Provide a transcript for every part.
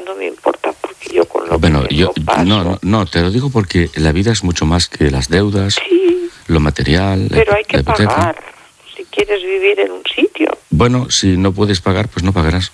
no me importa, porque yo con lo Bueno, que yo paso... no, te lo digo porque la vida es mucho más que las deudas, Sí, lo material, pero hay que la hipoteca. pagar si quieres vivir en un sitio. Bueno, si no puedes pagar, pues no pagarás.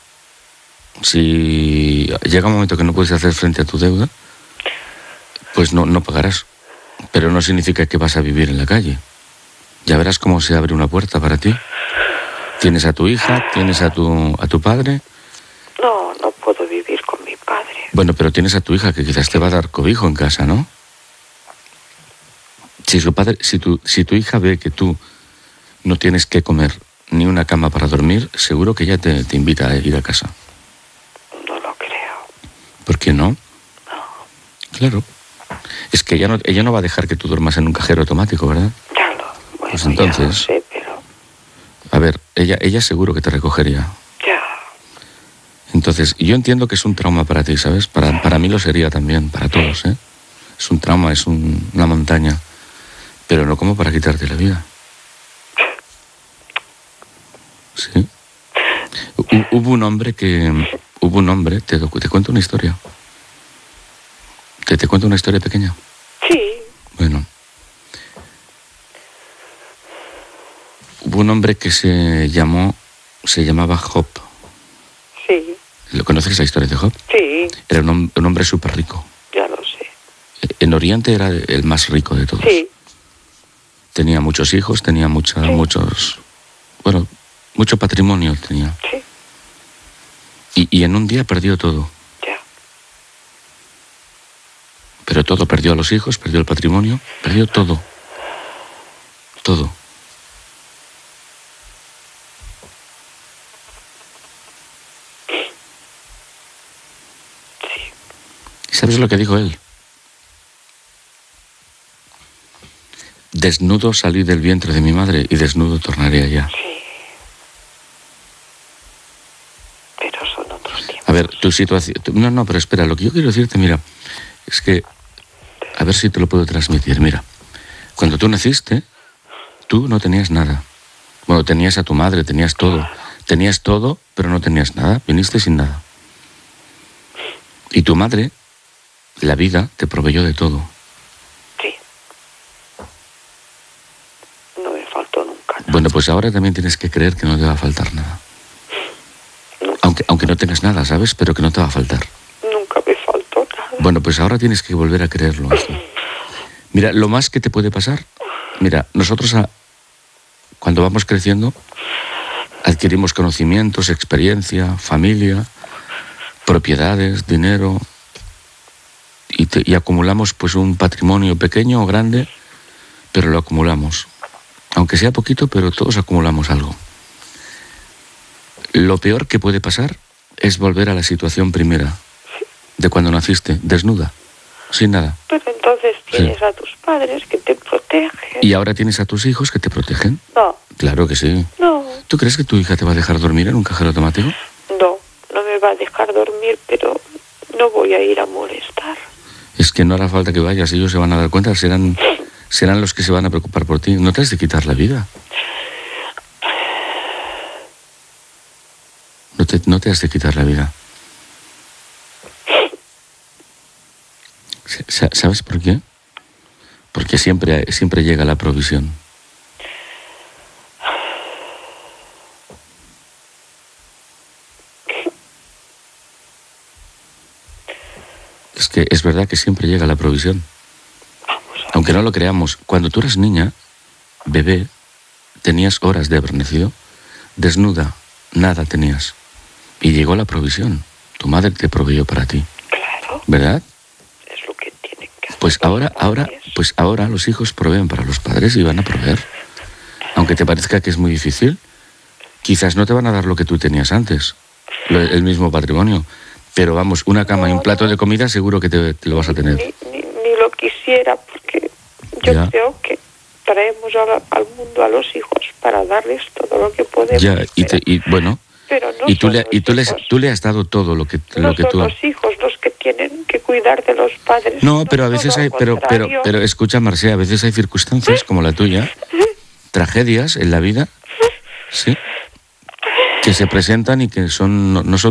Si llega un momento que no puedes hacer frente a tu deuda, pues no pagarás. Pero no significa que vas a vivir en la calle. Ya verás cómo se abre una puerta para ti. Tienes a tu hija, tienes a tu padre. No puedo vivir con mi padre. Bueno, pero tienes a tu hija que quizás te va a dar cobijo en casa, ¿no? Si tu hija ve que tú no tienes que comer ni una cama para dormir, seguro que ella te invita a ir a casa. No lo creo. ¿Por qué no? No. Claro. Es que ella no va a dejar que tú duermas en un cajero automático, ¿verdad? Bueno, Pues entonces, ya lo sé, pero... A ver, ella seguro que te recogería. Ya. Entonces, yo entiendo que es un trauma para ti, ¿sabes? Para mí lo sería también, para todos, ¿eh? Es un trauma, es una montaña. Pero no como para quitarte la vida. Sí. Hubo un hombre, te cuento una historia. ¿Te cuento una historia pequeña? Sí. Bueno. Hubo un hombre que se llamaba Job. Sí. ¿Lo conoces la historia de Job? Sí. Era un hombre súper rico. Ya lo sé. En Oriente era el más rico de todos. Sí. Tenía muchos hijos, tenía mucho patrimonio tenía. Sí. Y en un día perdió todo. Ya. Pero todo, perdió a los hijos, perdió el patrimonio, perdió todo. Todo. Sí. ¿Y sabes lo que dijo él? Desnudo salí del vientre de mi madre y desnudo tornaré allá. Sí. Pero son otros tiempos. A ver, tu situación... No, pero espera, lo que yo quiero decirte, mira, es que... A ver si te lo puedo transmitir, mira. Cuando tú naciste, tú no tenías nada. Bueno, tenías a tu madre, tenías todo. Tenías todo, pero no tenías nada. Viniste sin nada. Y tu madre, la vida, te proveyó de todo. Sí. No me faltó nunca nada. Bueno, pues ahora también tienes que creer que no te va a faltar nada. Nunca. Aunque no tengas nada, ¿sabes? Pero que no te va a faltar. Nunca me faltó nada. Bueno, pues ahora tienes que volver a creerlo. Esto. Mira, lo más que te puede pasar... Mira, nosotros cuando vamos creciendo adquirimos conocimientos, experiencia, familia, propiedades, dinero y acumulamos pues un patrimonio pequeño o grande, pero lo acumulamos. Aunque sea poquito, pero todos acumulamos algo. Lo peor que puede pasar es volver a la situación primera, de cuando naciste, desnuda, sin nada. Pero entonces tienes a tus padres que te protegen. Y ahora tienes a tus hijos que te protegen. No. Claro que sí. No. ¿Tú crees que tu hija te va a dejar dormir en un cajero automático? No me va a dejar dormir, pero no voy a ir a molestar. Es que no hará falta que vayas, ellos se van a dar cuenta, serán los que se van a preocupar por ti. No te has de quitar la vida. No te has de quitar la vida. ¿Sabes por qué? Porque siempre llega la provisión. Es que es verdad que siempre llega la provisión. Aunque no lo creamos, cuando tú eras niña, bebé, tenías horas de haber nacido, desnuda, nada tenías. Y llegó la provisión. Tu madre te proveyó para ti. Claro. ¿Verdad? Es lo que tienen que hacer. Pues ahora los hijos proveen para los padres y van a proveer. Aunque te parezca que es muy difícil, quizás no te van a dar lo que tú tenías antes, el mismo patrimonio. Pero vamos, una cama y un plato de comida seguro que te lo vas a tener. Ni lo quisiera, porque yo creo que traemos al mundo a los hijos para darles todo lo que podemos. Ya, bueno, pero no tú le has dado todo lo que tú... No son los hijos los que tienen que cuidar de los padres. No, pero a veces hay... Pero escucha, Marcia, a veces hay circunstancias como la tuya, tragedias en la vida, ¿sí?, que se presentan y que no son